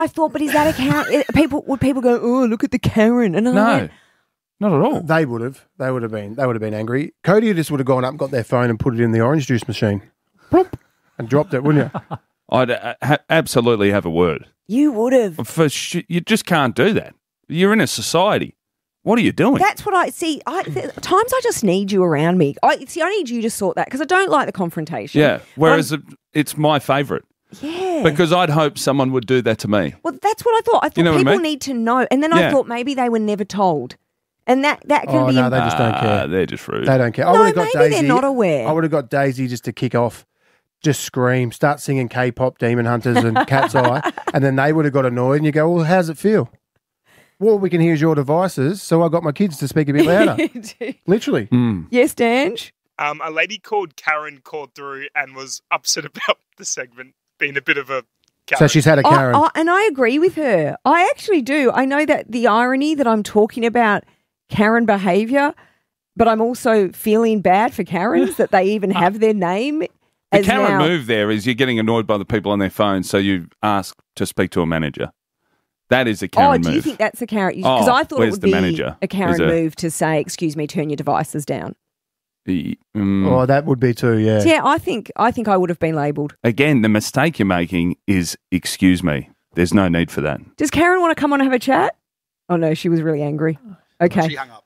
I thought, but is that a Karen? Would people go, oh, look at the Karen? And No, not at all. They would have. They would have been angry. Cody just would have gone up, got their phone, and put it in the orange juice machine, Plop, and dropped it, wouldn't you? I'd absolutely have a word. You would have. You just can't do that. You're in a society. What are you doing? That's what I see. Times I just need you around me. I need you to sort that because I don't like the confrontation. Yeah. Whereas it's my favourite. Yeah. Because I'd hope someone would do that to me. Well, that's what I thought. I thought You know what I people mean? need to know. And then I thought maybe they were never told. And that can be... no, they just don't care. They're just rude. They don't care. No, I would have got maybe Daisy. they're not aware. I would have got Daisy just to kick off, just scream, start singing K-pop, Demon Hunters and Cat's Eye, and then they would have got annoyed and you go, well, how's it feel? Well, we can hear your devices, so I got my kids to speak a bit louder. Literally. Yes, Dange? A lady called Karen called through and was upset about the segment being a bit of a Karen. So she's had a Karen. And I agree with her. I actually do. I know that the irony that I'm talking about Karen behaviour, but I'm also feeling bad for Karens that they even have their name. The Karen move there is you're getting annoyed by the people on their phone, so you ask to speak to a manager. That is a Karen move. Oh, do you think that's a Karen? Because I thought it would be manager? a Karen move to say, excuse me, turn your devices down. Oh, that would be too, yeah. So yeah, I think I would have been labelled. Again, the mistake you're making is, excuse me. There's no need for that. Does Karen want to come on and have a chat? Oh, no, she was really angry. Okay. She hung up.